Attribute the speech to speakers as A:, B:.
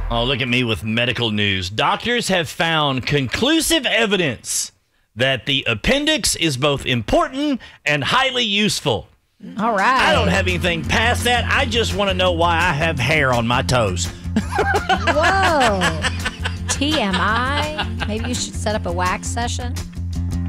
A: Oh, look at me with medical news. Doctors have found conclusive evidence that the appendix is both important and highly useful.
B: All right.
A: I don't have anything past that. I just want to know why I have hair on my toes.
B: Whoa. TMI. Maybe you should set up a wax session.